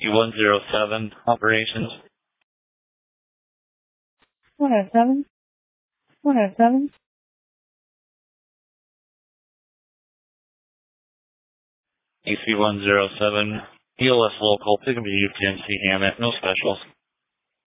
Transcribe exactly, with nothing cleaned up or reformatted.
E one zero seven, operations. one oh seven. one oh seven. E C one zero seven, E L S local, Piggy U P M C Hammett, no specials.